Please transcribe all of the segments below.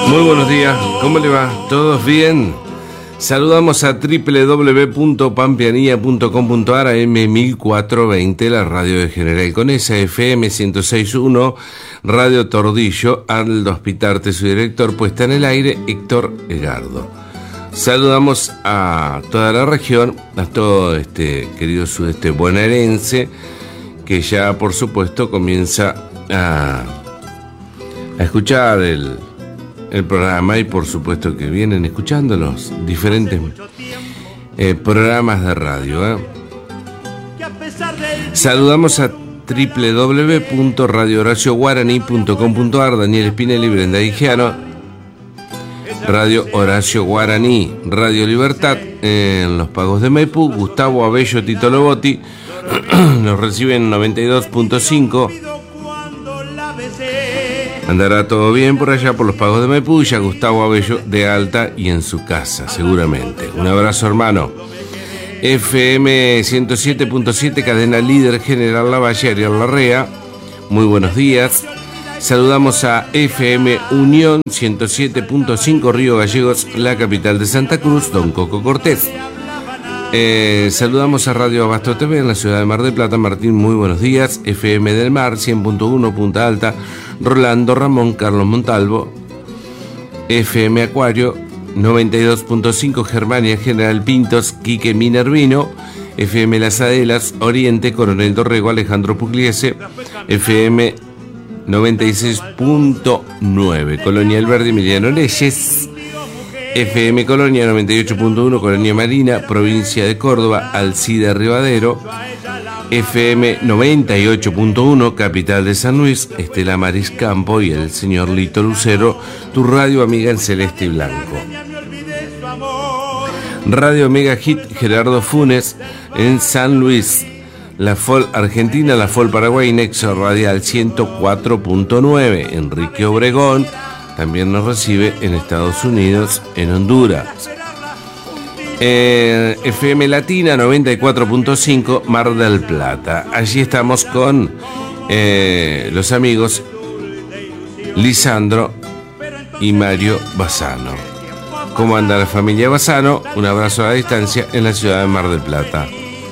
Muy buenos días, ¿cómo le va? ¿Todos bien? Saludamos a www.pampeanía.com.ar, AM1420, la radio de General Conesa, FM 106.1, Radio Tordillo, Aldo Hospitarte, su director, puesta en el aire, Héctor Egardo. Saludamos a toda la región, a todo este querido sudeste bonaerense, que ya por supuesto comienza a escuchar el programa, y por supuesto que vienen escuchando los diferentes programas de radio. Saludamos a www.radiohoracioguaraní.com.ar, Daniel Spinelli, Brenda Higiano, Radio Horacio Guaraní, Radio Libertad en Los Pagos de Maipú, Gustavo Abello, Tito Lobotti, nos reciben 92.5. Andará todo bien por allá, por Los Pagos de Maipú, ya Gustavo Abello de alta y en su casa, seguramente. Un abrazo, hermano. FM 107.7, cadena líder, General Lavalle, Ariel Larrea. Muy buenos días. Saludamos a FM Unión 107.5, Río Gallegos, la capital de Santa Cruz, Don Coco Cortés. Saludamos a Radio Abasto TV en la ciudad de Mar del Plata. Martín, muy buenos días. FM del Mar 100.1, Punta Alta, Rolando, Ramón, Carlos Montalvo. FM Acuario 92.5, Germania, General Pintos, Quique Minervino. FM Las Adelas, Oriente, Coronel Dorrego, Alejandro Pugliese. FM 96.9, Colonia El Verde, Emiliano Leyes. FM Colonia 98.1, Colonia Marina, provincia de Córdoba, Alcida Rivadero. FM 98.1, capital de San Luis, Estela Maris Campo y el señor Lito Lucero, tu radio amiga en celeste y blanco. Radio Mega Hit, Gerardo Funes en San Luis. La FOL Argentina, la FOL Paraguay, Nexo Radial 104.9, Enrique Obregón. También nos recibe en Estados Unidos, en Honduras. FM Latina 94.5, Mar del Plata. Allí estamos con los amigos Lisandro y Mario Bassano. ¿Cómo anda la familia Bassano? Un abrazo a la distancia en la ciudad de Mar del Plata.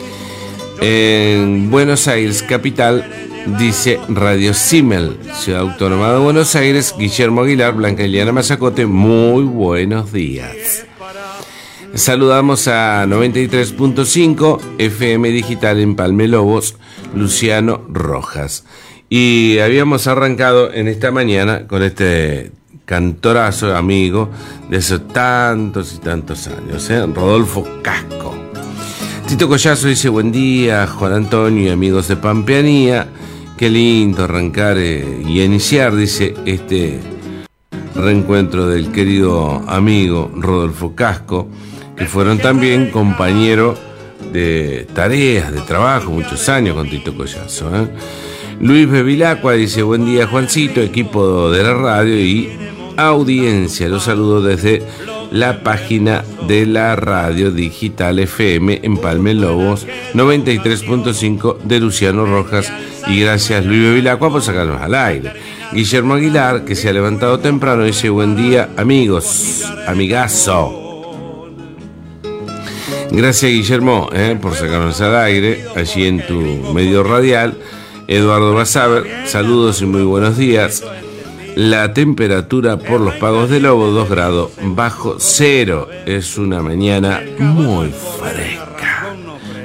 En Buenos Aires, capital, dice Radio Simmel, Ciudad Autónoma de Buenos Aires, Guillermo Aguilar, Blanca Eliana Mazacote, muy buenos días. Saludamos a 93.5 FM Digital en Palme Lobos, Luciano Rojas. Y habíamos arrancado en esta mañana con este cantorazo amigo de hace tantos y tantos años, Rodolfo Casco. Tito Collazo dice: buen día, Juan Antonio y amigos de Pampeanía. Qué lindo arrancar y iniciar, dice, este reencuentro del querido amigo Rodolfo Casco, que fueron también compañeros de tareas, de trabajo, muchos años con Tito Collazo. Luis Bevilacqua dice: buen día, Juancito, equipo de la radio y audiencia. Los saludo desde la página de la radio digital FM en Palme Lobos 93.5 de Luciano Rojas. Y gracias, Luis Bevilacqua, por sacarnos al aire. Guillermo Aguilar, que se ha levantado temprano, dice: buen día, amigos, amigazo. Gracias, Guillermo, por sacarnos al aire allí en tu medio radial. Eduardo Basaber, saludos y muy buenos días. La temperatura por Los Pagos de Lobo, 2 grados bajo cero. Es una mañana muy fresca.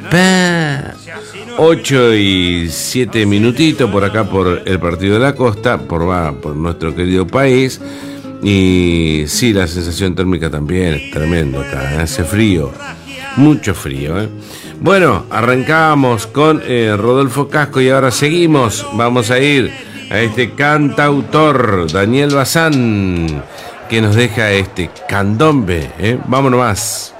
8 y 7 minutitos por acá, por el Partido de la Costa, por nuestro querido país. Y sí, la sensación térmica también es tremendo acá, hace frío, mucho frío. Bueno, arrancamos con Rodolfo Casco y ahora seguimos. Vamos a ir a este cantautor, Daniel Bazán, que nos deja este candombe. Vámonos más.